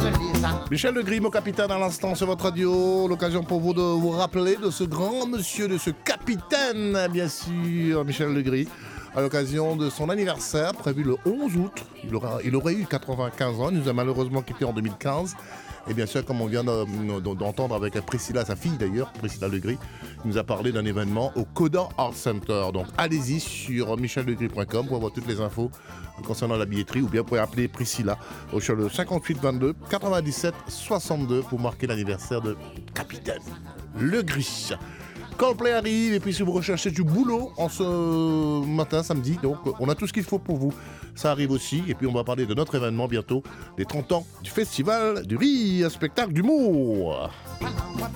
Michel Legris, mon capitaine à l'instant sur votre radio. L'occasion pour vous de vous rappeler de ce grand monsieur, de ce capitaine, bien sûr, Michel Legris, à l'occasion de son anniversaire prévu le 11 août. Il aurait eu 95 ans, il nous a malheureusement quitté en 2015. Et bien sûr, comme on vient d'entendre avec Priscilla, sa fille d'ailleurs, Priscilla Legris, il nous a parlé d'un événement au Coda Art Center. Donc allez-y sur michellegris.com pour avoir toutes les infos concernant la billetterie, ou bien vous pouvez appeler Priscilla au 58 22 97 62 pour marquer l'anniversaire de Capitaine Legris. Coldplay arrive, et puis si vous recherchez du boulot en ce matin, samedi, donc on a tout ce qu'il faut pour vous. Ça arrive aussi, et puis on va parler de notre événement bientôt, des 30 ans du Festival du Rire, spectacle d'humour.